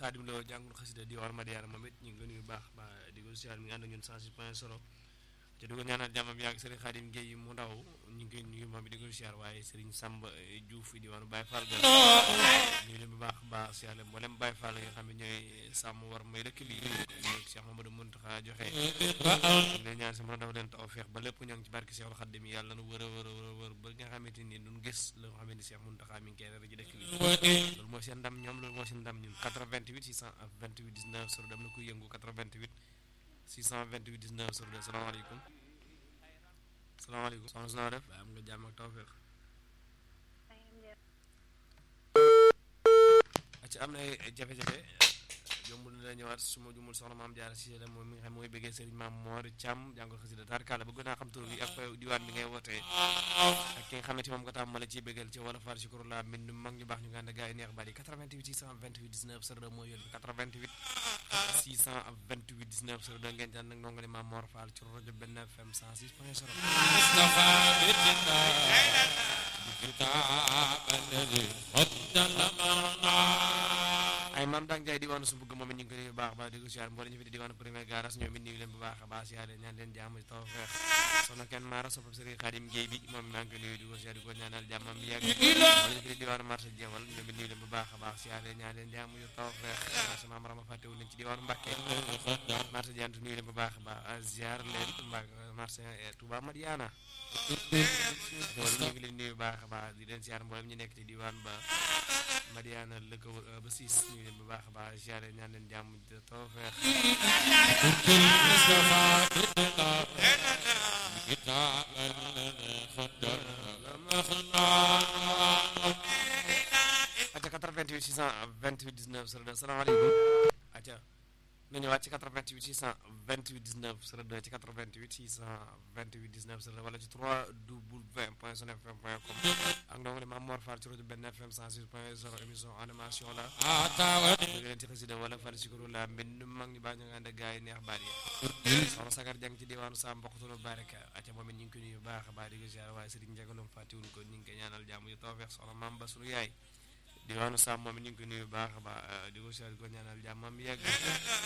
Xaadim Lo jàngul xasida di war Madiana moom it ñu ngi ko nuyu baax ba di ko siyaar mi ngi ànd ak ñun 106.0 te di ko ñaanal jàmmam yàgg Serigne Khadim Gueye mu ndaw ñu ngi koy nuyu moom it di ko siyaar waaye Serigne Samba Diouf di woon Baye Fall ga ñu leen bu baax baax siyaar leen mboolem Baye Fall nga xam ne ñooy sàmm war may dëkk bi ñoog Cheikh Mamadou Mountakha joxe ñu leen ñaan sama dafa leen taw feex ba lépp ñoo ngi ci barke Cheikhul Khadim yàlla nu wër ba nga xamante ni duñ gis la nga xamante ni Cheikh Mountakha mi ngi koy dara ci dëkk bi loolu mooy seen ndam ñoom loolu mooy seen ndam ñun 88 628 19 sur dem na kuy yëngu 88 628 19 sur 2 salaamaaleykum salaamaaleykum soxna si naa def am nga jàmm ak tawfeex ci am na ay jafe-jafe yombul na la ñëwaat su ma jumul soxna maam Jaara si la moom mi nga xam mooy bëggee Serigne Maam Mor Thiam jàngal xasida tarkala bëgg naa xam tur bi ak diwaan bi ngay wootee ak ki nga xamante moom nga tàmmale ci bëggal ci wala far ci kuru la mbind mag ñu baax ñu nga ànd gars yi neex bari 88 628 19 02 mooy yoon bi 88 628 19 02 ngeen jàng nag nonga ne Maam Mor Fall ci rajo benn FM 106.0 ay maam dang jaay diwaanu su bëgg moom it ñu ngi ko nuyu bu baax baax di ko siyaar mboolem ñu fi di diwaanu premier garage ñoom it nuyu leen bu baax a baax siyaar leen ñaan leen jàmm ci tawfeex soxna kenn maara soppam Serigne Khadim Gueye bi moom maa ngi ko nuyu di ko siyaar di ko ñaanal jàmmam yàgg mboolem ñu fi di diwaanu marché Jeewal ñoom it nuyu leen bu baax a baax siyaar leen ñaan leen jàmm ci tawfeex marché maam Rama fàttewu leen ci diwaanu Mbacké marché Diantou nuyu leen bu baax a baax siyaar leen marché Touba Madiana loolu ñu ngi leen nuyu bu baax a baax di leen siyaar mboolem ñu nekk ci diwaan ba Madiana la ko ba siis ñu leen bu baax a baax siyaare ñaan leen jàmm di tawfeex aca 88 628 19 02 salaamaaleykum aca na ñëwaat ci 88 628 19 02 ci 88 628 19 02 wala ci 3w.sunfm.com ak ndongo Maam Mor Fall ci rajo benn FM 106.0 émission animation la ñu leen ci xasida wala fal ci kuru la mbind mag ñu baax ñu nga ànd ak gars yi neex baat yi soxna Sagar Jang ci diwaanu Sam mboqtunu baraka aca moom it ñu ngi ko nuyu baax a baax di ko ziar waaye Serigne Njagaloom fàttiwuñ ko ñu ngi ko ñaanal jàmm yu tawfeex soxna Maam ba sunu yaay diwaanu Sam moom it ñu ngi ko nuyu baax a baax di ko ziar di ko ñaanal jàmmam yàgg